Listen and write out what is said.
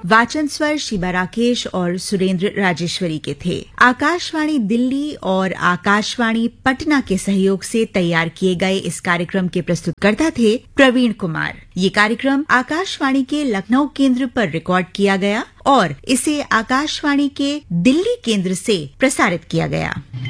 वाचन स्वर शिबा राकेश और सुरेंद्र राजेश्वरी के थे। आकाशवाणी दिल्ली और आकाशवाणी पटना के सहयोग से तैयार किए गए इस कार्यक्रम के प्रस्तुतकर्ता थे प्रवीण कुमार। ये कार्यक्रम आकाशवाणी के लखनऊ केंद्र पर रिकॉर्ड किया गया और इसे आकाशवाणी के दिल्ली केंद्र से प्रसारित किया गया।